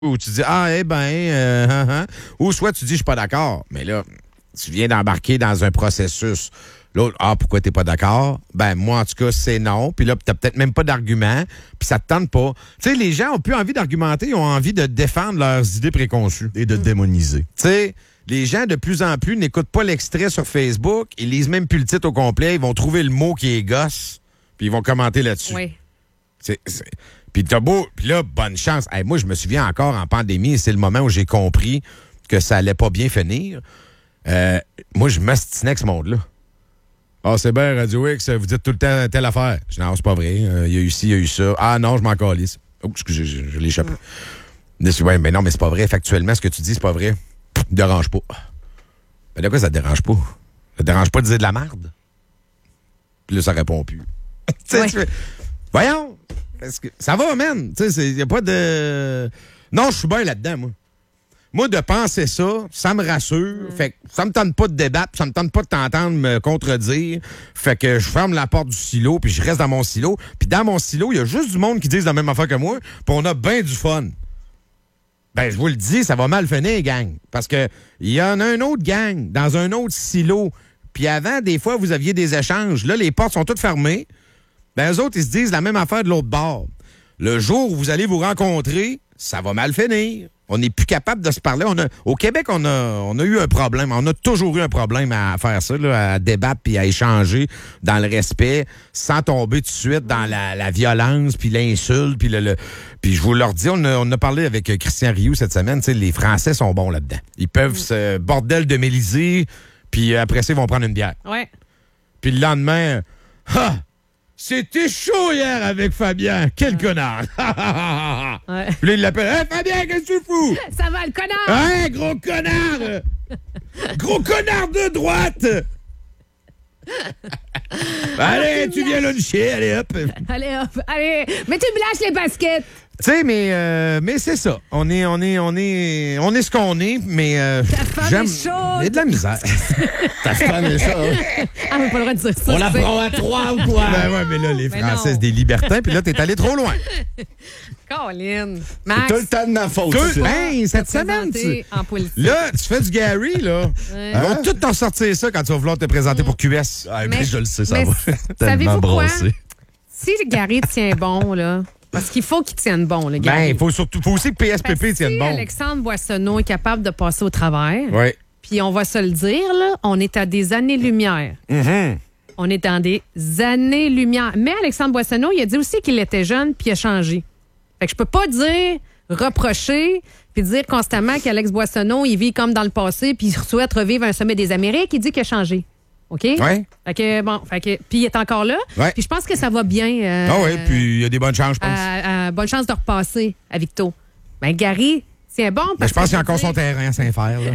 ou tu dis, ou soit tu dis, je suis pas d'accord. Mais là, tu viens d'embarquer dans un processus. L'autre, pourquoi t'es pas d'accord? Ben, moi, en tout cas, c'est non. Puis là, t'as peut-être même pas d'argument. Puis ça te tente pas. Tu sais, les gens ont plus envie d'argumenter. Ils ont envie de défendre leurs idées préconçues. Et de démoniser. Tu sais, les gens, de plus en plus, n'écoutent pas l'extrait sur Facebook. Ils lisent même plus le titre au complet. Ils vont trouver le mot qui est gosse. Puis ils vont commenter là-dessus. Oui. Puis t'as beau... Puis là, bonne chance. Hey, moi, je me souviens encore en pandémie, c'est le moment où j'ai compris que ça allait pas bien finir. Moi, je m'ostinais avec ce monde-là. C'est bien, Radio X, vous dites tout le temps telle affaire. Je dis, non, c'est pas vrai. Il y a eu ci, il y a eu ça. Ah non, je m'en calisse. Oh, excusez, je l'ai échappé. Ouais, mais non, mais c'est pas vrai. Factuellement, ce que tu dis, c'est pas vrai. Me dérange pas. Mais de quoi ça te dérange pas? Ça te dérange pas de dire de la merde? Puis là, ça répond plus. Ouais. Voyons! Ça va, man! Il n'y a pas de... Non, je suis bien là-dedans, moi. Moi, de penser ça me rassure. Fait que ça me tente pas de débattre, ça me tente pas de t'entendre me contredire. Fait que je ferme la porte du silo, puis je reste dans mon silo. Puis dans mon silo, il y a juste du monde qui disent la même affaire que moi, puis on a bien du fun. Ben, je vous le dis, ça va mal finir, gang. Parce que il y en a un autre gang, dans un autre silo. Puis avant, des fois, vous aviez des échanges. Là, les portes sont toutes fermées. Ben, eux autres, ils se disent la même affaire de l'autre bord. Le jour où vous allez vous rencontrer, ça va mal finir. On n'est plus capable de se parler. Au Québec, on a eu un problème. On a toujours eu un problème à faire ça, là, à débattre puis à échanger dans le respect, sans tomber tout de suite dans la violence puis l'insulte. Puis je vous leur dis, on a parlé avec Christian Rioux cette semaine. Les Français sont bons là-dedans. Ils peuvent se bordel de méliser, puis après ça, ils vont prendre une bière. Ouais. Puis le lendemain, c'était chaud hier avec Fabien. Quel connard! Ouais. Puis là, il l'appelle. Hey, Fabien, qu'est-ce que tu fous? Ça va, le connard! Hey, gros connard! Gros connard de droite! Allez, tu viens là le chier, allez hop! Allez, hop, allez! Mais tu me lâches les baskets! Tu sais, mais c'est ça. On est ce qu'on est, mais Ta femme est chaude! Il y a de la misère. Ta femme est chaude. Ah, on n'a pas le droit de dire ça. On la prend à 3 ou quoi? Ben ouais, mais là, les Mais Français, non. c'est des libertins, puis là, t'es allé trop loin. Colin. C'est Max, tout le temps de ma faute. Tout- ça. Ben, cette semaine, présenté en politique. là, tu fais du Gary, là. Ouais. Ils vont tout t'en sortir ça quand tu vas vouloir te présenter pour QS. Ah, Mais- mais je le sais, ça mais va. savez-vous Tellement quoi? brassé. Si Gary tient bon, là, parce qu'il faut qu'il tienne bon, le Ben, Gary. il faut aussi que Parce PSPP que tienne si bon. Alexandre Boissonneau est capable de passer au travers, Oui. puis on va se le dire, là, on est à des années-lumière. Mm-hmm. On est dans des années-lumière. Mais Alexandre Boissonneau, il a dit aussi qu'il était jeune puis il a changé. Fait que je peux pas dire, reprocher, puis dire constamment qu'Alex Boissonneau, il vit comme dans le passé puis il souhaite revivre un sommet des Amériques. Il dit qu'il a changé. OK? Ouais. Fait que, puis il est encore là. Ouais. Puis je pense que ça va bien. Oui, puis il y a des bonnes chances, je pense. Bonne chance de repasser à Victo. Ben, Gary, c'est bon. Mais Parce je pense qu'il y a que encore ça son veut dire- terrain à Saint-Fer, là.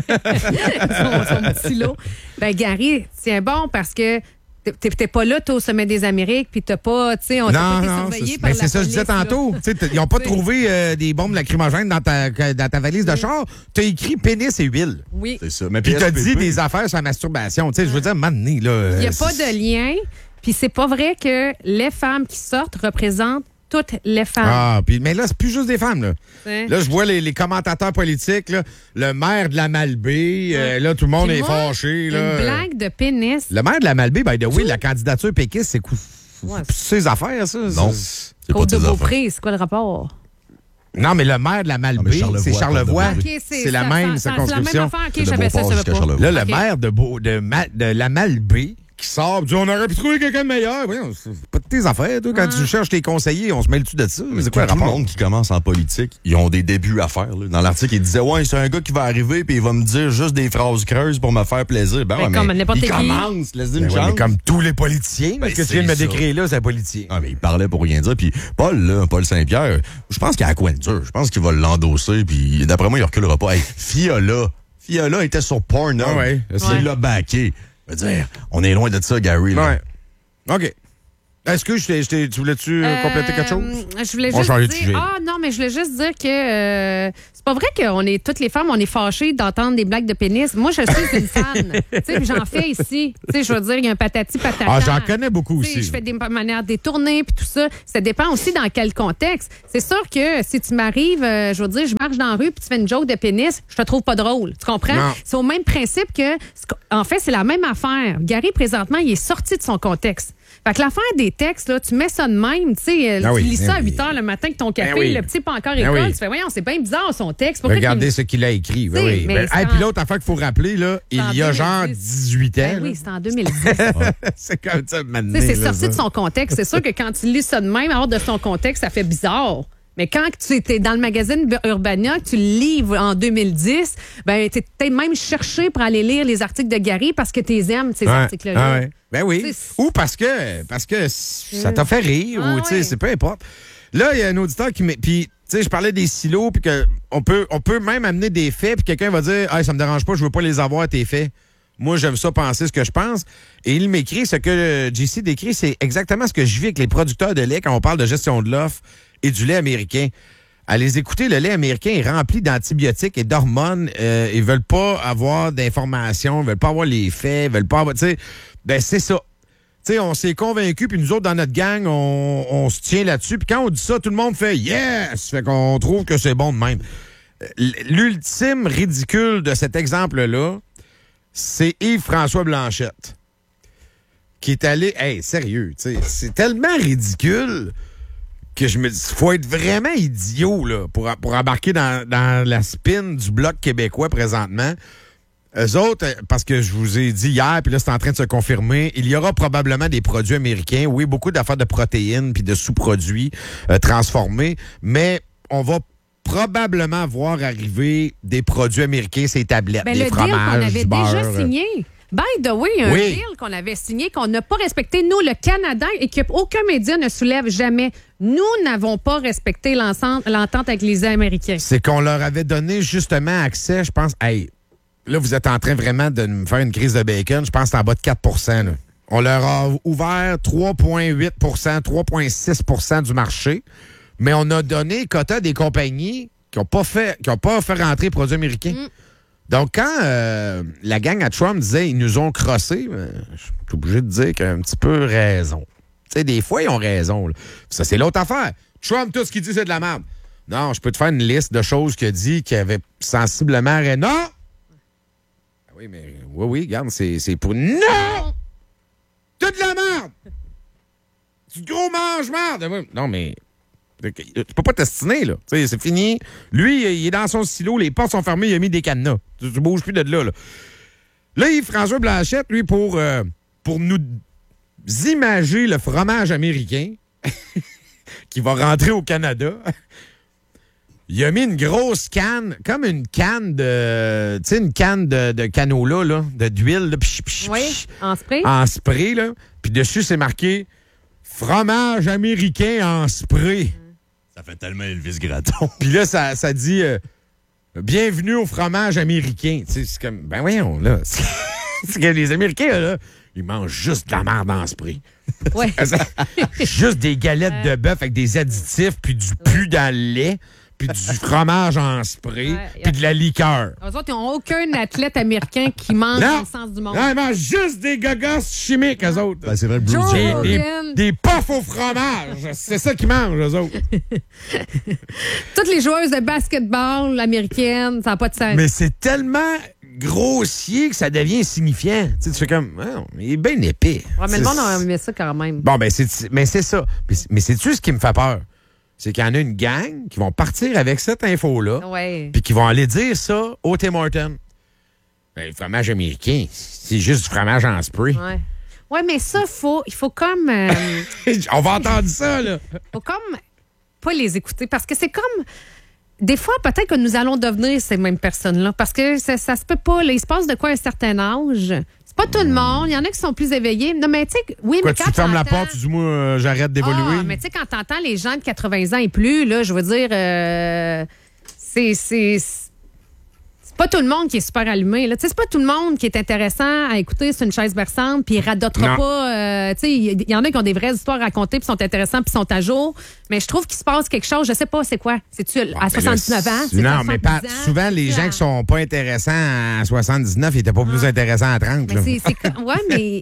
Ouais. son petit lot. Ben, Gary, c'est bon parce que t'es pas là, t'es au sommet des Amériques, puis t'as pas, tu sais, on t'a pas été surveillé par mais la c'est ça que je disais police, là. tantôt. Tu sais, ils n'ont pas Oui. trouvé des bombes lacrymogènes dans ta valise de char. Tu as écrit pénis et huile. Oui. C'est ça. Mais Puis tu as PSPP, dit des affaires sur la masturbation. Tu sais, je veux dire, maintenant, là. Il n'y a pas de lien. Puis c'est pas vrai que les femmes qui sortent représentent toutes les femmes. Ah, puis, mais là, c'est plus juste des femmes, là. Hein? Là, je vois les commentateurs politiques, là, le maire de la Malbaie, là, tout le monde Puis est moi, fâché, là. Une blague de pénis. Le maire de la Malbaie, by the way, la candidature péquiste, c'est Ouais. ses affaires, ça. Non. C'est- C'est pas Côte de tes affaires. Beaupré, c'est quoi le rapport? Non, mais le maire de la Malbaie, Charlevoix, c'est Charlevoix. Côte de OK, C'est la ça- même ça- circonscription. C'est la même affaire. C'est OK, de j'avais ça, Beauport je savais jusqu'à pas. Charlevoix. Là, le OK. maire de la Malbaie qui sort, dit on aurait pu trouver quelqu'un de meilleur. Voyons, c'est pas de tes affaires, toi. Quand tu cherches tes conseillers, on se mêle-tu de ça? Mais C'est quoi le tout le rapport? monde qui commence en politique, ils ont des débuts à faire. Là. Dans l'article, il disait ouais, c'est un gars qui va arriver puis il va me dire juste des phrases creuses pour me faire plaisir. Ben, Ben, ouais, comme mais n'importe il qui. commence, laisse-lui une Ben ouais, chance. mais comme tous les politiciens, parce que tu viens de me c'est ça. décrire là, c'est un politicien. Ah, mais il parlait pour rien dire. Puis Paul Saint-Pierre, je pense qu'il a la coin dur. Je pense qu'il va l'endosser. Puis d'après moi, il reculera pas. Hey, Fiola était sur Pornhub. Ah ouais, Il l'a backé. Je veux dire, on est loin de ça, Gary. Là. Ouais. OK. Est-ce que tu voulais-tu compléter quelque chose? Je voulais On change de juste sujet. dire... Ah non, mais je voulais juste dire que c'est pas vrai qu'on est toutes les femmes, on est fâchées d'entendre des blagues de pénis. Moi, je suis une fan. Tu sais, j'en fais ici. Tu sais, je veux dire, il y a un patati patata. Ah, j'en connais beaucoup Tu sais, aussi. je fais des manières détournées puis tout ça. Ça dépend aussi dans quel contexte. C'est sûr que si tu m'arrives, je veux dire, je marche dans la rue puis tu fais une joke de pénis, je te trouve pas drôle. Tu comprends? Non. C'est au même principe que... En fait, c'est la même affaire. Gary, présentement, il est sorti de son contexte. Fait que l'affaire des textes, là, tu mets ça de même, tu sais, Ben tu oui, lis ça à ben 8 h le matin avec ton café, Ben oui. le petit pas encore Ben école, oui. tu fais, voyons, c'est bien bizarre son texte. Pourquoi Regardez qu'il- ce qu'il a écrit. Oui, Tu sais, oui. mais Ben, c'est puis en- l'autre affaire qu'il faut rappeler, là, il en y a genre 2010. 18 ans. Ben là. oui, c'est en 2010. C'est comme ça, maintenant. Tu sais, c'est là, sorti de ça. son contexte. C'est sûr que quand tu lis ça de même, hors de son contexte, ça fait bizarre. Mais quand tu étais dans le magazine Urbania, que tu le lis en 2010, ben, tu es peut-être même cherché pour aller lire les articles de Gary parce que tu les aimes, ces Ouais. articles-là. Ah ouais. Ben oui. Tu sais, Ou parce que ça t'a fait rire, Ah ou tu sais, ouais. c'est peu importe. Là, il y a un auditeur qui puis tu sais, je parlais des silos, puis on peut même amener des faits, puis quelqu'un va dire, hey, ça me dérange pas, je veux pas les avoir, tes faits. Moi, j'aime ça penser ce que je pense. Et il m'écrit, ce que JC décrit, c'est exactement ce que je vis avec les producteurs de lait quand on parle de gestion de l'offre et du lait américain. À les écouter, le lait américain est rempli d'antibiotiques et d'hormones. Ils veulent pas avoir d'informations, ils veulent pas avoir les faits, ils veulent pas avoir... Tu sais, ben c'est ça. Tu sais, on s'est convaincus, puis nous autres, dans notre gang, on se tient là-dessus. Puis quand on dit ça, tout le monde fait « Yes! » Fait qu'on trouve que c'est bon de même. L'ultime ridicule de cet exemple-là, c'est Yves-François Blanchette, qui est allé... Hey, sérieux, tu sais, c'est tellement ridicule que je me dis, faut être vraiment idiot là, pour embarquer dans la spin du Bloc québécois présentement. Eux autres, parce que je vous ai dit hier, puis là, c'est en train de se confirmer, il y aura probablement des produits américains. Oui, beaucoup d'affaires de protéines puis de sous-produits transformés, mais on va probablement voir arriver des produits américains, ces tablettes, Ben, des le deal fromages, qu'on avait du beurre. déjà signé. By the way, un Oui. deal qu'on avait signé, qu'on n'a pas respecté, nous, le Canada, et qu'aucun média ne soulève jamais. Nous n'avons pas respecté l'entente avec les Américains. C'est qu'on leur avait donné justement accès, je pense, hey, là, vous êtes en train vraiment de me faire une crise de bacon, je pense que c'est en bas de 4 là. On leur a ouvert 3,8 3,6 du marché, mais on a donné quota à des compagnies qui n'ont pas fait rentrer les produits américains. Donc, quand la gang à Trump disait ils nous ont crossés, je suis obligé de dire qu'ils ont un petit peu raison. Tu sais, des fois, ils ont raison. Là. Ça, c'est l'autre affaire. Trump, tout ce qu'il dit, c'est de la merde. Non, je peux te faire une liste de choses qu'il a dit qui avaient sensiblement raison. Non! Ah oui, mais oui, regarde, c'est pour... Non! Tout de la merde! Du gros mange-merde! Non, mais... Tu peux pas t'estiner, là. Tu sais, c'est fini. Lui, il est dans son silo, les portes sont fermées, il a mis des cadenas. Tu bouges plus de là, là. Là, Yves-François Blanchette, lui, pour nous imager le fromage américain qui va rentrer au Canada, il a mis une grosse canne, comme une canne de... Tu sais, une canne de canola, là, d'huile, là, Oui, en spray. en spray, là. Puis dessus, c'est marqué « Fromage américain en spray ». Ça fait tellement Elvis Gratton. Puis là, ça dit bienvenue au fromage américain. Tu sais, c'est comme, ben voyons, là. C'est que les Américains, là, ils mangent juste de la merde en spray. Ouais. Juste des galettes de bœuf avec des additifs, puis du pu dans le lait, puis du fromage en spray, Ouais. puis de la liqueur. Eux autres, ils n'ont aucun athlète américain qui mange dans Non! le sens du monde. Non, ils mangent juste des gogos chimiques, eux autres. Ben, c'est vrai, Bruce Joe Jenner. Rogan. Des puffs au fromage. C'est ça qu'ils mangent, eux autres. Toutes les joueuses de basketball américaines, ça n'a pas de sens. Mais c'est tellement grossier que ça devient insignifiant. Tu sais, tu fais comme, oh, il est bien épais. Ouais, mais le C'est- monde a aimé ça quand même. Bon, ben, c'est ça. Mais c'est-tu ce qui me fait peur? C'est qu'il y en a une gang qui vont partir avec cette info-là, Ouais. puis qui vont aller dire ça au Tim Hortons. Ben, le fromage américain, c'est juste du fromage en spray. Ouais. Ouais, mais ça, il faut comme. On va entendre ça, là. faut comme pas les écouter parce que c'est comme. Des fois, peut-être que nous allons devenir ces mêmes personnes-là parce que ça se peut pas. Là. Il se passe de quoi à un certain âge? C'est pas tout le monde. Il y en a qui sont plus éveillés. Non, mais tu sais, oui, Quoi, mais tu quand fermes la t'entends- porte, tu dis, moi, j'arrête d'évoluer. Ah, mais tu sais, quand t'entends les gens de 80 ans et plus, là, je veux dire, c'est pas tout le monde qui est super allumé. Là. C'est pas tout le monde qui est intéressant à écouter sur une chaise berçante, puis il radotera pas. Il y en a qui ont des vraies histoires à raconter, puis sont intéressants, puis sont à jour. Mais je trouve qu'il se passe quelque chose. Je sais pas, c'est quoi? C'est-tu à 79 ans? Non, mais souvent, les gens qui sont pas intéressants à 79, ils étaient pas plus intéressants à 30. Mais mais...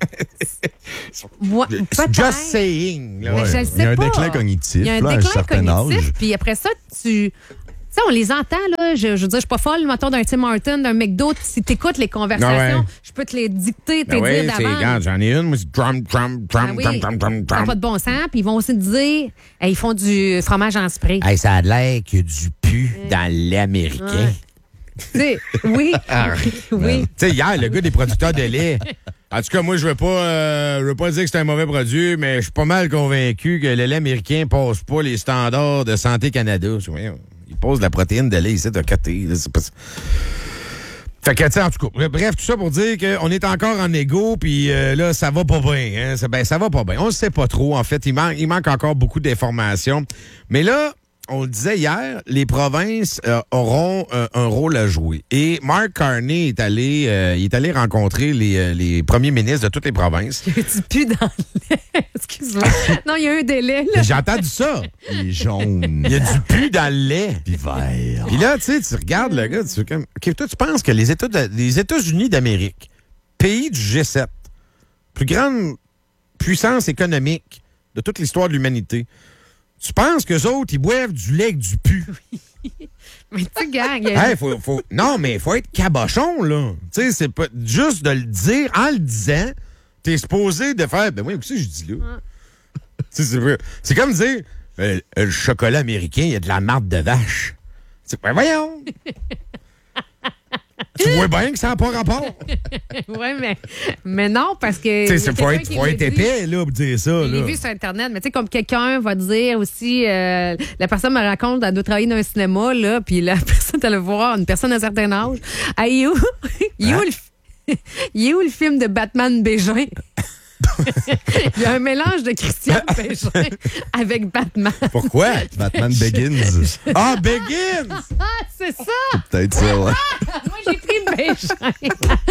Just saying. Là. Mais je le sais Il y a un pas. déclin cognitif, Il y a un là, à un déclin certain cognitif, âge. puis après ça, on les entend, là. Je veux dire, je suis pas folle, mettons, d'un Tim Hortons, d'un McDo. Si t'écoutes les conversations, je peux te les dicter, te dire d'avant. Regarde, j'en ai une, moi, c'est drum. Ça n'a pas de bon sens. Puis ils vont aussi te dire, ils font du fromage en spray. Hey, ça a l'air qu'il y a du pu dans le lait américain. Oui. Oui. Tu sais, hier, le gars des producteurs de lait. En tout cas, moi, je veux pas dire que c'est un mauvais produit, mais je suis pas mal convaincu que le lait américain passe pas les standards de Santé Canada. Il pose de la protéine de lait ici de côté. C'est pas ça. Fait que, tu sais, en tout cas, bref, tout ça pour dire qu'on est encore en égo, puis là, ça va pas bien. Hein? Ça va pas bien. On ne sait pas trop, en fait. Il manque encore beaucoup d'informations. Mais là, on le disait hier, les provinces auront un rôle à jouer. Et Mark Carney est allé rencontrer les premiers ministres de toutes les provinces. Il y a du pu dans le lait. Excuse-moi. Non, il y a un délai. Là. J'ai entendu ça. Il est jaune. Il y a du pu dans le lait. Puis vert. Puis là, tu sais, tu regardes le gars, tu fais comme... OK, toi, tu penses que les États-Unis d'Amérique, pays du G7, plus grande puissance économique de toute l'histoire de l'humanité, tu penses qu'eux autres, ils boivent du lait avec du pu? Mais tu gagnes. Non, mais il faut être cabochon, là. Tu sais, c'est pas juste de le dire. En le disant, t'es supposé de faire... Ben oui, écoutez, je dis là. C'est comme dire, le chocolat américain, il y a de la marde de vache. Ben voyons! Tu vois bien que ça n'a pas rapport. Oui, mais non, parce que. Tu sais, faut être épais, là, pour dire ça. Je l'ai vu sur Internet, mais tu sais, comme quelqu'un va dire aussi, la personne me raconte, elle doit travailler dans un cinéma, là, puis la personne, elle va voir une personne d'un certain âge. Hey, il est où le film de Batman Bégin? Il y a un mélange de Christian Bégin avec Batman. Pourquoi? Batman Begins. Ah, Begins! Ah, c'est ça! C'est peut-être ça, ouais. Moi, j'ai pris Bégin.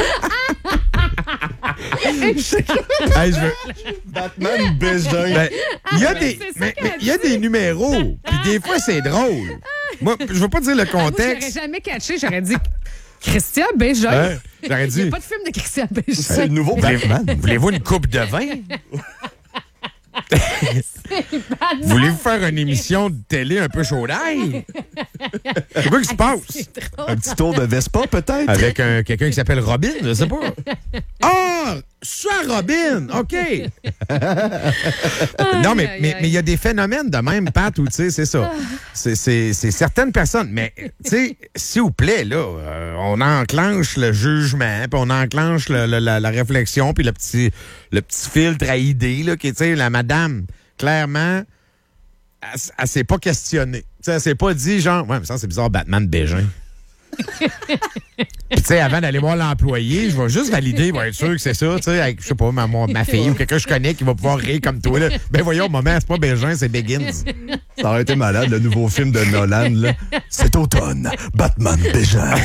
Hey, Batman Begin. Il y a des numéros, puis des fois, c'est drôle. Moi, je veux pas dire le Moi, contexte. j'aurais jamais catché, j'aurais dit Christian Bégin. Hein? J'aurais Il n'y dit... a pas de film de Christian C'est Bégin. le nouveau Batman. Voulez-vous une coupe de vin? Voulez-vous faire une émission de télé un peu chaudaille? C'est quoi qui se passe? Un petit tour de Vespa, peut-être? Avec quelqu'un qui s'appelle Robin, je sais pas. Ah! Soit Robin! OK! Non, mais il y a des phénomènes de même, Pat, où, tu sais, c'est ça. C'est certaines personnes. Mais, tu sais, s'il vous plaît, là, on enclenche le jugement, puis on enclenche la réflexion, puis le petit filtre à idées, là, qui, tu sais, la madame, clairement, elle s'est pas questionnée. Tu sais, elle s'est pas dit, genre, ouais, mais ça, c'est bizarre, Batman Bégin. Puis, tu sais, avant d'aller voir l'employé, je vais juste valider pour être sûr que c'est ça, tu sais, avec, je sais pas, ma fille ou quelqu'un que je connais qui va pouvoir rire comme toi, là. Ben voyons, maman, c'est pas Bégin, c'est Begins. Ça aurait été malade, le nouveau film de Nolan, là. Cet automne, Batman Bégin.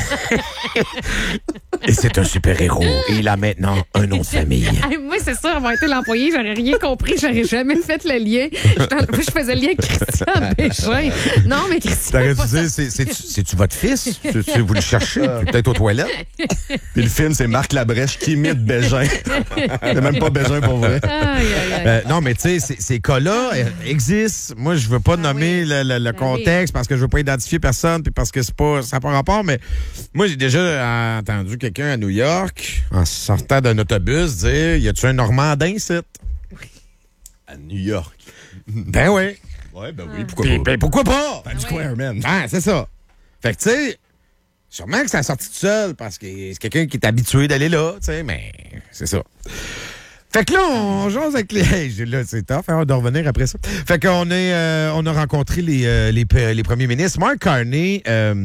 Et c'est un super-héros. Et il a maintenant un nom de famille. Hey, moi, c'est sûr, avoir été l'employé, j'aurais rien compris, j'aurais jamais fait le lien. Je faisais le lien avec Christian Bégin. Non, mais Christian. T'aurais dû dire, c'est-tu votre fils? Vous le cherchez? Peut-être aux toilettes? Puis le film, c'est Marc Labrèche qui imite Bégin. C'est même pas Bégin pour vrai. Non, mais tu sais, ces cas-là existent. Moi, je veux pas nommer le contexte parce que je veux pas identifier personne puis parce que ça n'a pas rapport, mais moi, j'ai déjà entendu quelqu'un à New York, en sortant d'un autobus, dire, y a-tu un Normandin ici? À New York. Ben oui. Ouais, ben oui, pourquoi Puis, pas? ben pourquoi pas? Times Square, man. Ah, c'est ça. Fait que, tu sais, sûrement que ça a sorti tout seul parce que c'est quelqu'un qui est habitué d'aller là, tu sais, mais c'est ça. Fait que là, on jase avec les... Hey, là, c'est tough, hein, on doit revenir après ça. Fait qu'on on a rencontré les premiers ministres. Mark Carney,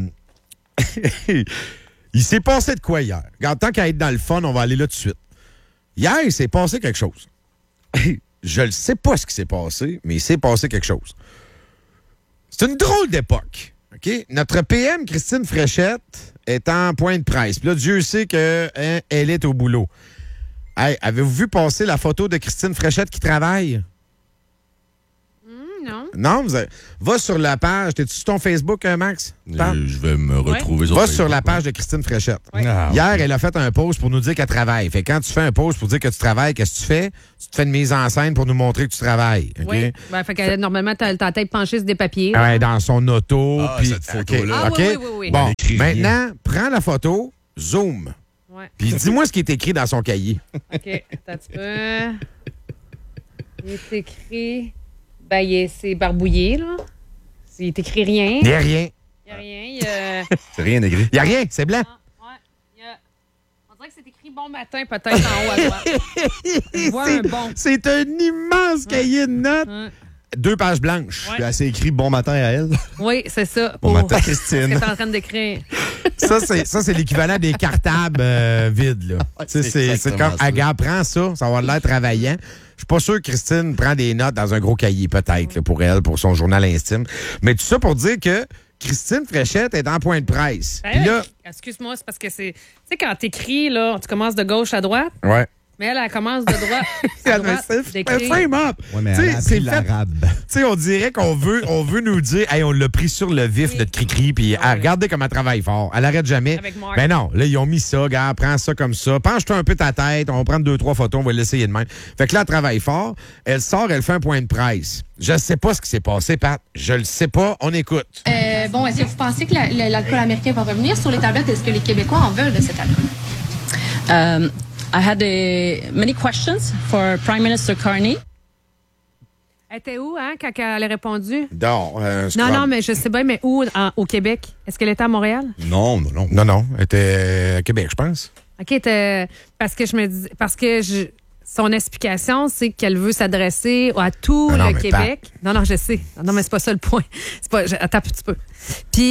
il s'est passé de quoi hier? Regarde, tant qu'à être dans le fun, on va aller là tout de suite. Hier, il s'est passé quelque chose. Je ne sais pas ce qui s'est passé, mais il s'est passé quelque chose. C'est une drôle d'époque. OK? OK? Notre PM, Christine Fréchette, est en point de presse. Puis là, Dieu sait qu'elle est au boulot. Hey, avez-vous vu passer la photo de Christine Fréchette qui travaille? Non. Non? Va sur la page. T'es-tu sur ton Facebook, Max? Je vais me retrouver Va sur la page de Christine Fréchette. Ouais. Hier, elle a fait un post pour nous dire qu'elle travaille. Fait que quand tu fais un post pour dire que tu travailles, qu'est-ce que tu fais? Tu te fais une mise en scène pour nous montrer que tu travailles. OK? Oui. Ben, fait que normalement, t'as ta tête penchée sur des papiers. Ouais, dans son auto. Ah, puis- cette photo-là. OK? Ah, oui. Bon, Elle écrit maintenant, prends la photo, zoom. Ouais. Puis dis-moi ce qui est écrit dans son cahier. OK. Attends un petit peu. Il est écrit... Ben, c'est barbouillé, là. Il est écrit rien. Il n'y a rien. Il n'y a rien. C'est rien écrit. Il n'y a rien, c'est blanc. On dirait que c'est écrit bon matin, peut-être en haut à droite. Je vois un bon. C'est un immense cahier de notes. Ouais. 2 pages blanches. Puis elle s'est écrit bon matin à elle. Oui, c'est ça. Bon matin, Ce Christine. que t'es en train d'écrire. Ça, c'est l'équivalent des cartables vides. Là. Tu sais, c'est c'est exactement comme, ça. regarde, prends ça, ça va l'air travaillant. Je suis pas sûr que Christine prend des notes dans un gros cahier, peut-être, là, pour elle, pour son journal intime. Mais tout ça pour dire que Christine Fréchette est en point de presse. Puis là, Excuse-moi, c'est parce que c'est... Tu sais, quand t'écris, là, tu commences de gauche à droite, ouais. mais elle commence de droite à droite d'écrire. Frame up. Ouais, mais Tu sais, elle a c'est appris fait- l'arabe. Tu sais, on dirait qu'on veut nous dire, hey, on l'a pris sur le vif, notre cri-cri, puis regardez comment elle travaille fort. Elle arrête jamais. Avec Marc. Ben non, là, ils ont mis ça, gars, prends ça comme ça. Penche-toi un peu ta tête, on va prendre 2-3 photos, on va l'essayer de même. Fait que là, elle travaille fort. Elle sort, elle fait un point de presse. Je sais pas ce qui s'est passé, Pat. Je le sais pas. On écoute. Bon, est-ce que vous pensez que l'alcool américain va revenir sur les tablettes? Est-ce que les Québécois en veulent de cet alcool? I had many questions for Prime Minister Carney. Elle était où, hein, quand elle a répondu? Non, mais je sais bien, mais où au Québec? Est-ce qu'elle était à Montréal? Non. Non, elle était à Québec, je pense. OK, son explication, c'est qu'elle veut s'adresser à tout Non, le mais Québec. Non, je sais. Non, mais c'est pas ça le point. Attends un petit peu. Puis,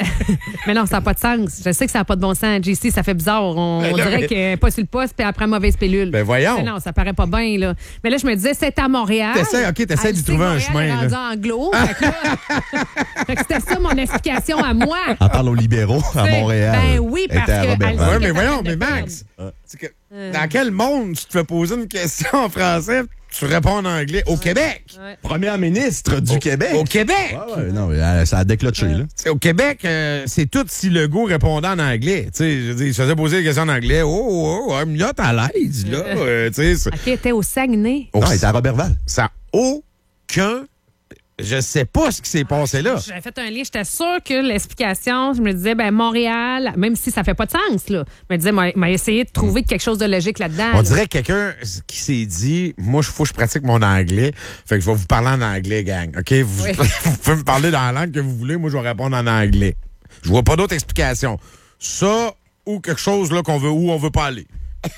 mais non, ça n'a pas de sens. Je sais que ça n'a pas de bon sens. JC, ça fait bizarre. On dirait qu'elle n'est pas sur le poste puis après mauvaise pilule. Ben voyons. Mais non, ça paraît pas bien, là. Mais là, je me disais, c'est à Montréal. T'essaies d'y trouver un chemin, Elle est là. rendue anglo. Fait que là, fait que c'était ça mon explication à moi. Elle parle aux libéraux à Montréal. Ben oui, Elle parce était à que Roberval. elle- Ouais, mais qu'elle voyons, s'arrête mais de Max, c'est que dans quel monde tu te fais poser une question en français, tu réponds en anglais au Québec? Ouais. Première ministre du Québec. Au Québec! Ouais, non, mais ça a déclotché, là. T'sais, au Québec, c'est tout si Legault répondait en anglais. Tu sais, je veux dire, il se faisait poser des questions en anglais. I'm not à l'aise, là. Tu sais, OK, elle était au Saguenay. Non, elle était à Roberval. ça n'a aucun... Je sais pas ce qui s'est passé là. J'avais fait un lien, j'étais sûre que l'explication, je me disais, ben Montréal, même si ça fait pas de sens, là, je me disais, m'a essayé de trouver quelque chose de logique là-dedans. On là. dirait quelqu'un qui s'est dit, moi, il faut que je pratique mon anglais. Fait que je vais vous parler en anglais, gang. OK? Vous, Oui. vous pouvez me parler dans la langue que vous voulez. Moi, je vais répondre en anglais. Je vois pas d'autre explication. Ça ou quelque chose là qu'on veut où on veut pas aller.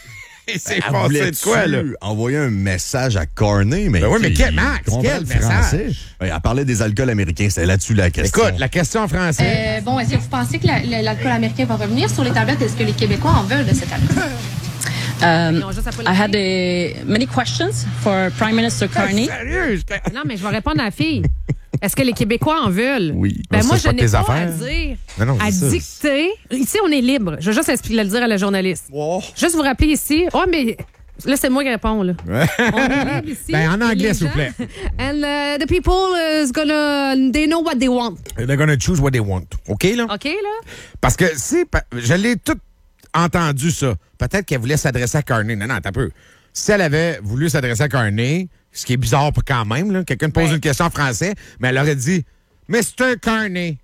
Et c'est Elle passé voulait de quoi, là? envoyer un message à Carney, mais... Ben oui, mais tu sais, quel- Max, il comprend quel le message? français. Ben, elle parlait des alcools américains, c'est là-dessus la question. Écoute, la question en français. Bon, est-ce que vous pensez que l'alcool américain va revenir sur les tablettes? Est-ce que les Québécois en veulent de cet alcool? Ils ont juste appelé I la had fille. many questions for Prime Minister Carney. Sérieux? Non, mais je vais répondre à la fille. Est-ce que les Québécois en veulent? Oui. Ben Non, moi, ça, je c'est pas n'ai tes pas à affaires. dire, Non, à c'est ça. dicter. Ici, on est libre. Je veux juste le dire à la journaliste. Juste vous rappeler ici. Oh, mais là, c'est moi qui réponds, là. On est libre ici. Ben, en anglais, Les s'il vous gens- plaît. And the people is gonna... They know what they want. They're gonna choose what they want. OK, là? OK, là? Parce que je l'ai tout entendu, ça. Peut-être qu'elle voulait s'adresser à Carney. Non, t'as peu. Si elle avait voulu s'adresser à Carney, ce qui est bizarre quand même, là, quelqu'un te pose Ouais. une question en français, mais elle aurait dit Mr. Carney,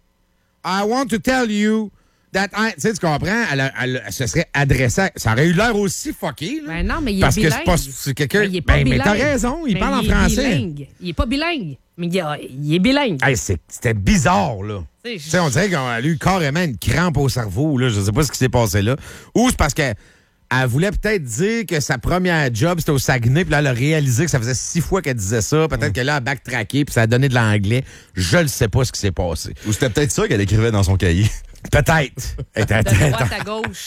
I want to tell you that I... Tu sais, tu comprends? Elle se serait adressée à... Ça aurait eu l'air aussi fucké, là. Ben non, mais il est Parce que bilingue. c'est pas... C'est quelqu'un... Ben, il est pas mais bilingue. t'as raison, il Ben, parle en est français. bilingue. Il est pas bilingue, mais il est bilingue. Hey, c'était bizarre, là. Tu sais, Tu sais, on dirait qu'on a eu carrément une crampe au cerveau, là. Je sais pas ce qui s'est passé là. Ou c'est parce qu'elle voulait peut-être dire que sa première job, c'était au Saguenay, puis là, elle a réalisé que ça faisait 6 fois qu'elle disait ça. Peut-être qu'elle a backtracké, puis ça a donné de l'anglais. Je ne sais pas ce qui s'est passé. Ou c'était peut-être ça qu'elle écrivait dans son cahier. Peut-être. de droite à gauche.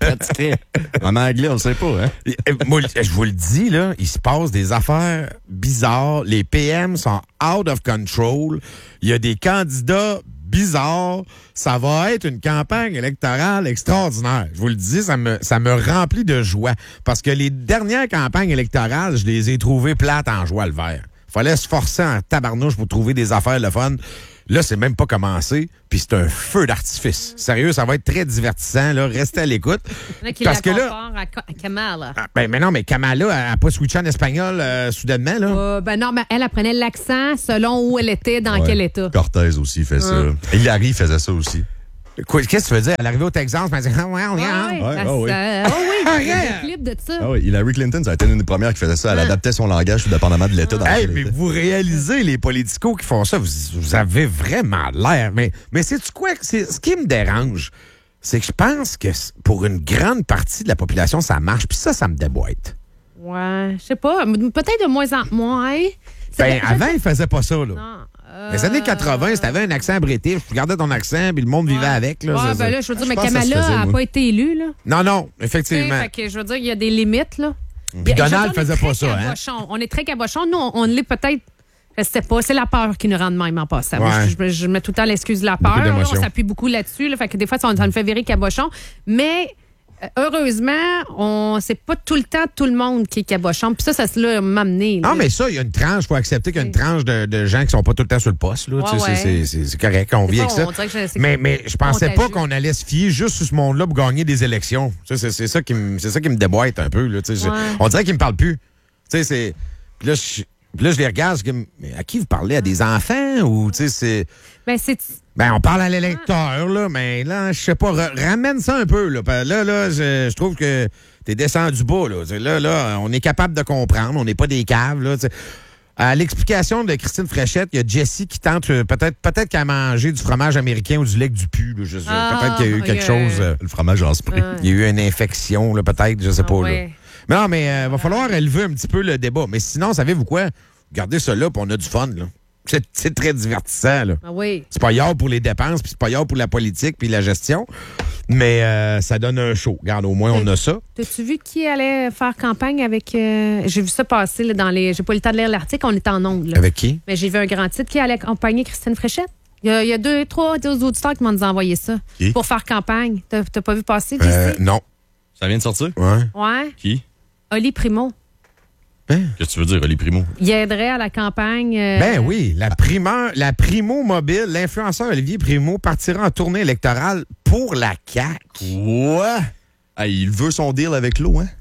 En anglais, on le sait pas, hein? Moi, je vous le dis, là, il se passe des affaires bizarres. Les PM sont out of control. Il y a des candidats bizarre. Ça va être une campagne électorale extraordinaire. Je vous le dis, ça me remplit de joie. Parce que les dernières campagnes électorales, je les ai trouvées plates en joie le vert. Fallait se forcer en tabarnouche pour trouver des affaires le fun. Là, c'est même pas commencé, puis c'est un feu d'artifice. Sérieux, ça va être très divertissant, là. Restez à l'écoute. Parce que là... à Kamala. Mais non, mais Kamala, elle n'a pas switché en espagnol soudainement, là. Non, mais elle apprenait l'accent selon où elle était, dans quel état. Cortez aussi fait ça. Hillary faisait ça aussi. Qu'est-ce que tu veux dire? Elle est arrivée au Texas, elle m'a dit, oui, il y a des clips de ça. Ah oui, Hillary Clinton, ça a été une des premières qui faisait ça. Elle adaptait son langage tout dépendamment de l'État dans lequel mais elle était. vous réalisez, les politicos qui font ça, vous avez vraiment l'air. Mais sais-tu quoi? Ce qui me dérange, c'est que je pense que pour une grande partie de la population, ça marche. Puis ça me déboîte. Ouais, je sais pas. Peut-être de moins en moins. Avant, ils faisaient pas ça, là. Non. Les années 80, si t'avais un accent british, tu gardais ton accent, puis le monde vivait avec. Là, là, je veux dire, mais pense que ça se Kamala faisait, n'a moi. pas été élue, là. Non, effectivement. Fait que je veux dire, il y a des limites, là. Puis Donald on est faisait très pas ça, hein? cabochon. On est très cabochon. Nous, on l'est peut-être. Je sais pas. C'est la peur qui nous rend de même en passant. Moi, Ouais. je mets tout le temps l'excuse de la peur. Beaucoup Là, d'émotions. on s'appuie beaucoup là-dessus. Là, fait que des fois, ça nous fait virer cabochon. Mais heureusement, c'est pas tout le temps tout le monde qui est cabochon. Puis ça se m'a amené. Ah, mais ça, il y a une tranche. Il faut accepter qu'il y a une tranche de gens qui sont pas tout le temps sur le poste. Là. Tu sais, c'est correct, on vit avec ça. Mais je pensais pas qu'on allait se fier juste sur ce monde-là pour gagner des élections. C'est ça qui me déboîte un peu. Là, on dirait qu'ils me parlent plus. Tu sais, Puis là, je les regarde. Mais à qui vous parlez? À des enfants? Ou, tu sais, c'est... Ben, on parle à l'électeur, là, mais là, je sais pas, ramène ça un peu, là. Là, je trouve que t'es descendu bas, là. Là, on est capable de comprendre, on n'est pas des caves, là. T'sais. À l'explication de Christine Fréchette, il y a Jessie qui tente peut-être qu'à manger du fromage américain ou du lait du pu, là. Peut-être qu'il y a eu quelque chose. Le fromage en spray. Il y a eu une infection, là, peut-être, je sais pas, là. ouais. Mais non, mais va falloir élever un petit peu le débat. Mais sinon, savez-vous quoi? Gardez ça là, puis on a du fun, là. C'est très divertissant, là. Ah oui. C'est pas hier pour les dépenses, puis c'est pas hier pour la politique, puis la gestion. Mais ça donne un show. Regarde, au moins, on a ça. T'as-tu vu qui allait faire campagne avec... j'ai vu ça passer là, dans les... J'ai pas eu le temps de lire l'article, on est en ondes. Là. Avec qui? Mais j'ai vu un grand titre qui allait accompagner Christine Fréchette. Il y a 2, 3 auditeurs qui m'ont envoyé ça. Qui? Pour faire campagne. T'as pas vu passer, JC? Non. Ça vient de sortir? Ouais. Ouais. Qui? Oli Primo. Qu'est-ce que tu veux dire, Oli Primo? Il aiderait à la campagne... Ben oui, la Primo Mobile, l'influenceur Olivier Primo partira en tournée électorale pour la CAQ. Quoi? Hey, il veut son deal avec l'eau, hein?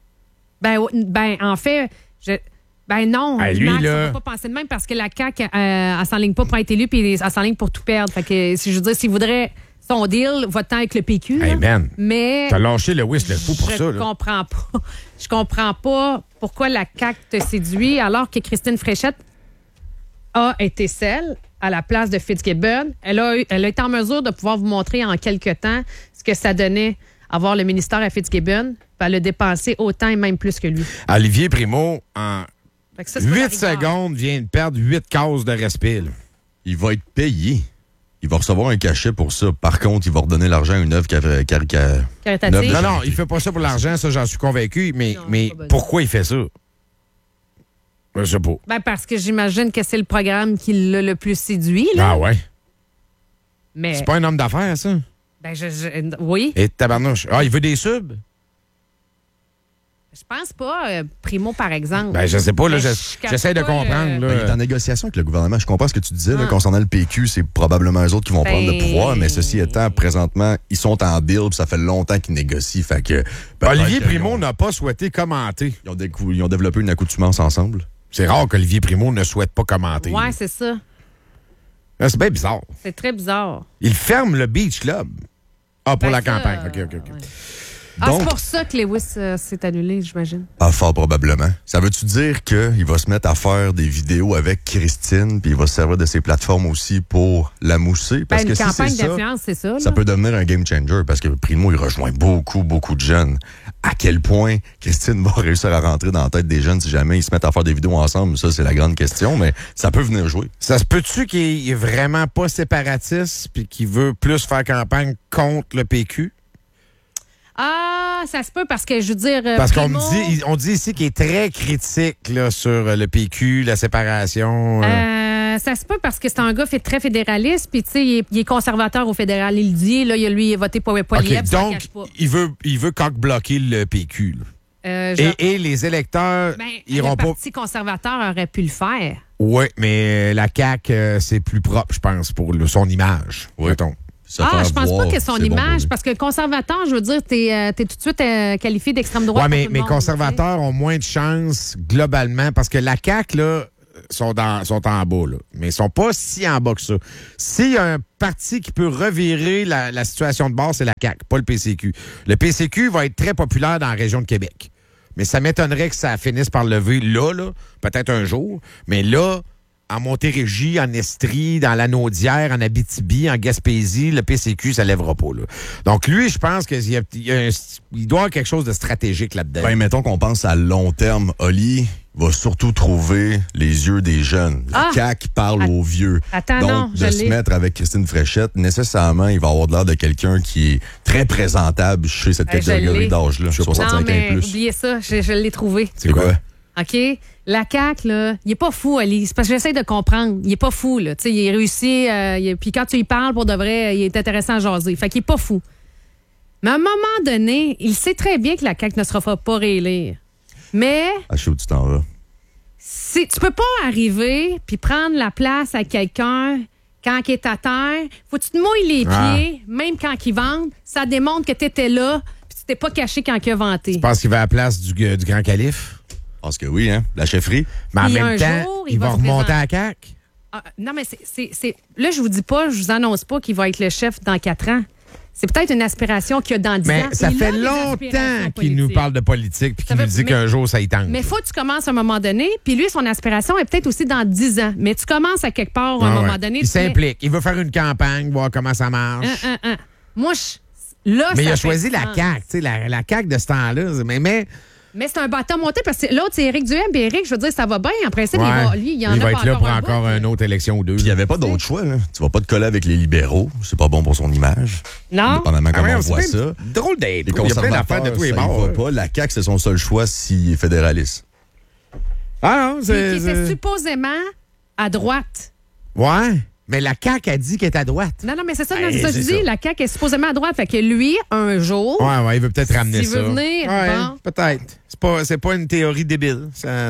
Ben, en fait, non, Lui, Max, là- on va pas penser de même parce que la CAQ, elle s'enligne pas pour être élue puis elle s'enligne pour tout perdre. Fait que, je veux dire, s'il voudrait son deal, votant avec le PQ. Hey, là. man. Mais T'as lâché le whist le fou pour ça, je là. comprends pas. Je comprends pas pourquoi la CAQ te séduit alors que Christine Fréchette a été celle à la place de Fitzgibbon. Elle a été en mesure de pouvoir vous montrer en quelques temps ce que ça donnait avoir le ministère à Fitzgibbon. Puis elle a dépensé autant et même plus que lui. Olivier Primo, en Fait que ça, c'est pas la 8 rigueur. secondes, vient de perdre 8 cases de respect, là. Il va être payé. Il va recevoir un cachet pour ça. Par contre, il va redonner l'argent à une œuvre Caritative. Non, non, il fait pas ça pour l'argent, ça, j'en suis convaincu. Mais, Non, mais c'est pas bon. pourquoi il fait ça? Je sais pas. Ben parce que j'imagine que c'est le programme qui l'a le plus séduit. Là. Ah ouais? Mais C'est pas un homme d'affaires, ça? ben oui, Et tabarnouche. Ah, il veut des subs? je pense pas. Primo, par exemple. Ben, je sais pas, là. Mais J'essaie de capte pas comprendre, Ben, il est là. en négociation avec le gouvernement. Je comprends ce que tu disais, là, Ah. concernant le PQ, c'est probablement eux autres qui vont prendre le Ben- pouvoir, mais ceci étant, présentement, ils sont en deal, puis ça fait longtemps qu'ils négocient, fait que... Olivier peut-être Primo qu'ils ont- n'a pas souhaité commenter. Ils ont développé une accoutumance ensemble. C'est rare qu'Olivier Primo ne souhaite pas commenter. Ouais, c'est ça. Là, c'est bien bizarre. C'est très bizarre. Il ferme le Beach Club. Ah, pour Ben, la ça, campagne. OK. ouais. Ah, Donc- c'est pour ça que Lewis s'est annulé, j'imagine. Pas fort probablement. Ça veut-tu dire qu'il va se mettre à faire des vidéos avec Christine, puis il va se servir de ses plateformes aussi pour la mousser? Parce Ben, que une si campagne c'est ça, d'influence, c'est ça. ça là. peut devenir un game changer parce que Primo, il rejoint beaucoup de jeunes. À quel point Christine va réussir à rentrer dans la tête des jeunes si jamais ils se mettent à faire des vidéos ensemble? Ça, c'est la grande question, mais ça peut venir jouer. Ça se peut-tu qu'il est vraiment pas séparatiste puis qu'il veut plus faire campagne contre le PQ? Ah, ça se peut parce que, je veux dire... Parce qu'on Primo, me dit, on dit ici qu'il est très critique là, sur le PQ, la séparation. Ça se peut parce que c'est un gars très fédéraliste, puis tu sais, il est conservateur au fédéral. Il le dit, là, lui, il a voté pour Poilievre, ça donc, cache pas. il veut coq-bloquer le PQ. Là. Et les électeurs iront le pas... Parti conservateur aurait pu le faire. Oui, mais la CAQ, c'est plus propre, je pense, pour son image. Oui. Mettons. Je pense pas que son image, parce que le conservateur, je veux dire, t'es tout de suite qualifié d'extrême droite. Oui, mais les les conservateurs ont moins de chances globalement, parce que la CAQ, là, sont en bas, là, mais ils sont pas si en bas que ça. S'il y a un parti qui peut revirer la situation de base, c'est la CAQ, pas le PCQ. Le PCQ va être très populaire dans la région de Québec. Mais ça m'étonnerait que ça finisse par lever là, peut-être un jour. Mais là, en Montérégie, en Estrie, dans la Naudière, en Abitibi, en Gaspésie, le PCQ, ça lèvera pas. Là. Donc lui, je pense qu'il il doit y avoir quelque chose de stratégique là-dedans. Ben, mettons qu'on pense à long terme. Oli va surtout trouver les yeux des jeunes. La CAQ parle aux vieux. Attends, donc, non, de se mettre avec Christine Fréchette, nécessairement, il va avoir l'air de quelqu'un qui est très présentable chez cette catégorie d'âge-là. 65 non, mais et plus. oubliez ça, je l'ai trouvé. C'est quoi? OK? La CAQ, là, il est pas fou, Ali. C'est parce que j'essaie de comprendre. Il est pas fou, là. Tu sais, il réussit. Puis quand tu y parles, pour de vrai, il est intéressant à jaser. Fait qu'il est pas fou. Mais à un moment donné, il sait très bien que la CAQ ne se fera pas réélire. Mais... Ah, je sais où tu t'en vas. Tu peux pas arriver puis prendre la place à quelqu'un quand il est à terre. Faut que tu te mouilles les pieds, même quand il vante. Ça démontre que tu étais là puis tu t'es pas caché quand il a vanté. Tu penses qu'il va à la place du grand calife? Je pense que oui, hein? La chefferie. Mais en Puis même un temps, jour, il va se remonter présenter. à la CAQ. Non, mais c'est... Là, je vous dis pas, je vous annonce pas qu'il va être le chef dans 4 ans. C'est peut-être une aspiration qu'il y a dans 10 ans. Mais ça Il fait a des longtemps aspirations qu'il nous politiques. parle de politique puis qu'il nous dit qu'un jour, ça y tente. Mais il faut que tu commences à un moment donné. Puis lui, son aspiration est peut-être aussi dans 10 ans. Mais tu commences à quelque part à un moment donné. Il s'implique. Il veut faire une campagne, voir comment ça marche. Moi, là, Mais ça il a fait choisi la sens. CAQ, tu sais, la CAQ de ce temps-là. Mais c'est un bâton monté parce que l'autre, c'est Éric Duhem. Puis Éric, je veux dire, ça va bien. En principe, Ouais. il en il a va pas être là pour un encore bout. une autre élection ou deux. Puis il n'y avait pas d'autre choix. Là. Tu vas pas te coller avec les libéraux. C'est pas bon pour son image. Non. Dépendamment comment ouais, on c'est voit bien ça. drôle d'être. Les Il y a plein conservateurs, d'affaires de tous les ça y bords. va pas. La CAQ, c'est son seul choix s'il est fédéraliste. Ah non, Qui c'est... était supposément à droite. Ouais, mais la CAQ a dit qu'elle est à droite. Non, mais c'est ça, Hey, ça que je c'est dis. ça. La CAQ est supposément à droite. Fait que lui, un jour, Ouais, il veut peut-être ramener s'il ça. veut venir, Ouais, bon. peut-être. C'est pas une théorie débile.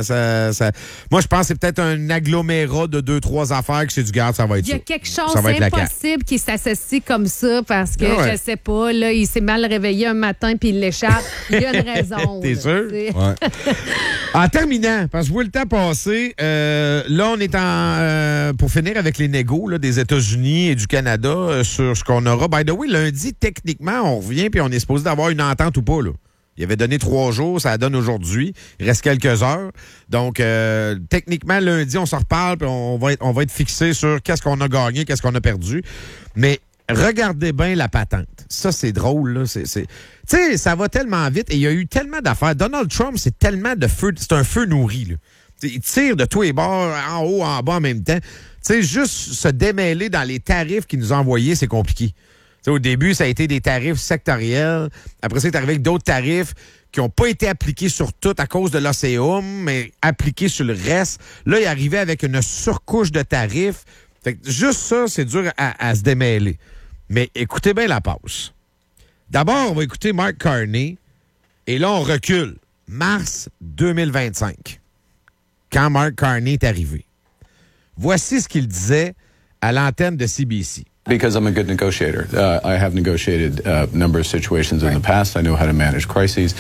Moi, je pense que c'est peut-être un agglomérat de 2-3 affaires que c'est du garde, ça va être il y ça. a quelque chose, Ça va être c'est la CAQ. impossible qu'il s'associe comme ça parce que, Ah ouais. je sais pas, là, il s'est mal réveillé un matin puis il l'échappe. Il y a une raison. T'es là, sûr? tu sais. Ouais. En terminant, parce que je vois le temps passer, là, on est pour finir avec les négos là, des États-Unis et du Canada sur ce qu'on aura. By the way, lundi, techniquement, on revient puis on est supposé d'avoir une entente ou pas, là. Il avait donné 3 jours, ça la donne aujourd'hui. Il reste quelques heures. Donc, techniquement, lundi, on se reparle puis on va être fixé sur qu'est-ce qu'on a gagné, qu'est-ce qu'on a perdu. Mais regardez bien la patente. Ça, c'est drôle, là. Tu sais, ça va tellement vite et il y a eu tellement d'affaires. Donald Trump, c'est tellement de feu. C'est un feu nourri, là. T'sais, il tire de tous les bords, en haut, en bas en même temps. Tu sais, juste se démêler dans les tarifs qu'il nous a envoyés, c'est compliqué. T'sais, au début, ça a été des tarifs sectoriels. Après ça, il est arrivé avec d'autres tarifs qui n'ont pas été appliqués sur tout à cause de l'OCEUM, mais appliqués sur le reste. Là, il est arrivé avec une surcouche de tarifs. Fait que juste ça, c'est dur à se démêler. Mais écoutez bien la pause. D'abord, on va écouter Mark Carney. Et là, on recule. Mars 2025. Quand Mark Carney est arrivé. Voici ce qu'il disait à l'antenne de CBC. Because I'm a good negotiator. I have negotiated a number of situations in the past. I know how to manage crises.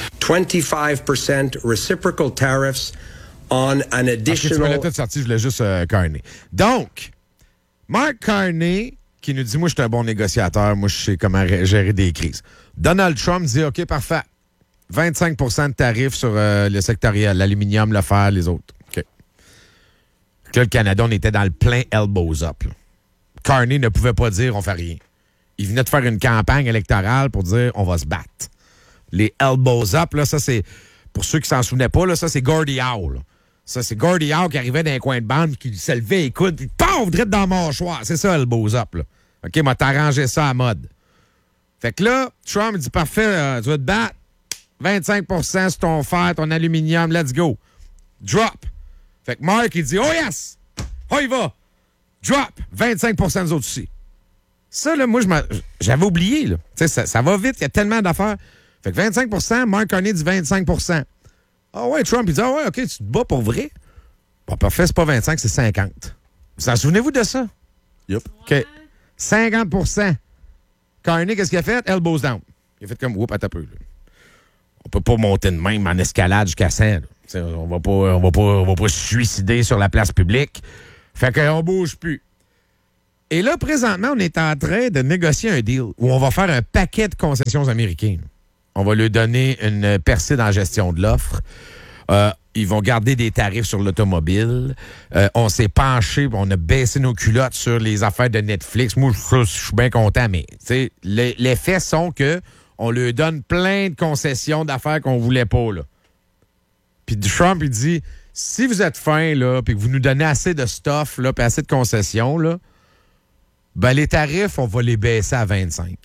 25% reciprocal tariffs on an Parce que tu additional... me l'as tout sorti, je voulais juste Carney. Donc, Mark Carney, qui nous dit, moi, je suis un bon négociateur, moi, je sais comment gérer des crises. Donald Trump dit, OK, parfait. 25 de tarifs sur le sectoriel, l'aluminium, le fer, les autres. OK. Là, le Canada, on était dans le plein elbows up. Là. Carney ne pouvait pas dire on fait rien. Il venait de faire une campagne électorale pour dire on va se battre. Les elbows up, là, ça c'est, pour ceux qui s'en souvenaient pas, là, ça c'est Gordie Howe. Là. Ça c'est Gordie Howe qui arrivait dans un coin de bande, qui se levait les coudes, puis paf, direct dans mon mâchoire. C'est ça, elbows up. Là. OK, m'a t'arrangé ça à mode. Fait que là, Trump dit parfait, tu vas te battre. 25 sur ton fer, ton aluminium, let's go. Drop. Fait que Mark, il dit oh yes! Oh, il va! Drop, 25 % des autres aussi. Ça, là, moi, j'avais oublié. Là. Ça va vite, il y a tellement d'affaires. Fait que 25 % Mark Carney dit 25 %. Ah ouais, Trump, il dit, ah ouais, OK, tu te bats pour vrai? Bon, parfait, c'est pas 25, c'est 50. Vous en souvenez-vous de ça? Yep. OK. 50 % Carney, qu'est-ce qu'il a fait? Elbows down. Il a fait comme, whoop, à ta peu. Là. On peut pas monter de même en escalade jusqu'à 100. Là. On va pas se suicider sur la place publique. Fait qu'on bouge plus. Et là, présentement, on est en train de négocier un deal où on va faire un paquet de concessions américaines. On va lui donner une percée dans la gestion de l'offre. Ils vont garder des tarifs sur l'automobile. On s'est penché, on a baissé nos culottes sur les affaires de Netflix. Moi, je suis bien content, mais les faits sont que on lui donne plein de concessions d'affaires qu'on voulait pas, là. Puis Trump, il dit, si vous êtes fin, là, puis que vous nous donnez assez de stuff, là, puis assez de concessions, là, ben les tarifs, on va les baisser à 25.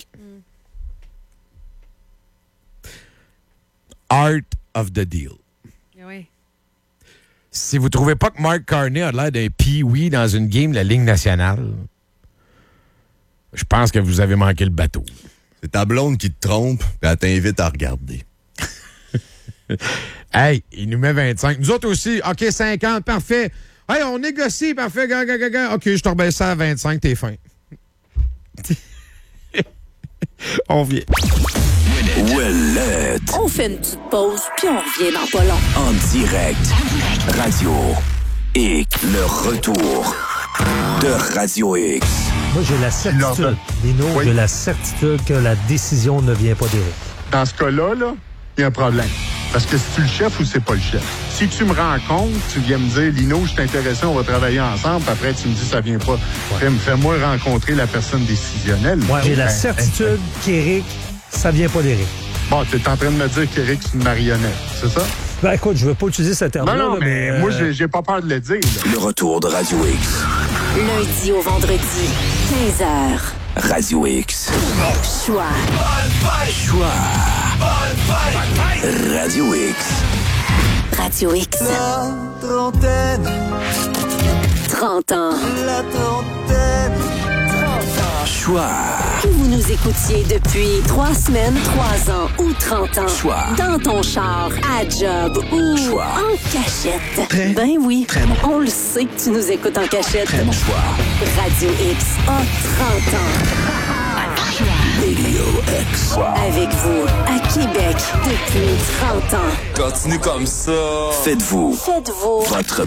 Art of the deal. Oui. Si vous trouvez pas que Mark Carney a l'air d'un pee-wee dans une game de la Ligue nationale, je pense que vous avez manqué le bateau. C'est ta blonde qui te trompe, puis elle t'invite à regarder. Hey, il nous met 25. Nous autres aussi, OK, 50, parfait. Hey, on négocie, parfait. OK, je te rebaisse ça à 25, t'es fin. On vient. Ouellette. On fait une petite pause, puis on revient dans pas long. En direct. Radio X. Le retour de Radio X. Moi, j'ai la certitude, Lino, j'ai la certitude que la décision ne vient pas d'Éric. Dans ce cas-là, il y a un problème. Parce que c'est-tu le chef ou c'est pas le chef? Si tu me rencontres, tu viens me dire, Lino, je suis intéressé, on va travailler ensemble, puis après, tu me dis, ça vient pas. Fais-moi rencontrer la personne décisionnelle. Ouais, j'ai la certitude qu'Éric, ça vient pas d'Éric. Bon, tu es en train de me dire qu'Éric, c'est une marionnette, c'est ça? Ben écoute, je veux pas utiliser ce terme-là. Non, mais moi, j'ai pas peur de le dire. Là. Le retour de Radio X. Lundi au vendredi, 15h. Radio X. Choix. Radio X. Radio X. La trentaine. 30 ans. La trentaine. 30 ans. Choix. Que vous nous écoutiez depuis 3 semaines, 3 ans ou 30 ans. Choix. Dans ton char, à job ou Choix. en cachette. Très, ben oui. très bon. On le sait que tu nous écoutes en cachette. Très bon choix. Radio X a 30 ans. Radio X. Avec vous, à Québec, depuis 30 ans. Continue comme ça. Faites-vous votre